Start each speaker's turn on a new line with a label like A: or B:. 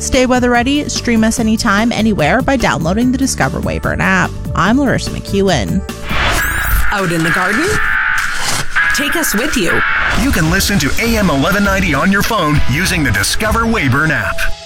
A: Stay weather ready. Stream us anytime, anywhere by downloading the Discover Weyburn app. I'm Larissa McEwen.
B: Out in the garden? Take us with you.
C: You can listen to AM 1190 on your phone using the Discover Weyburn app.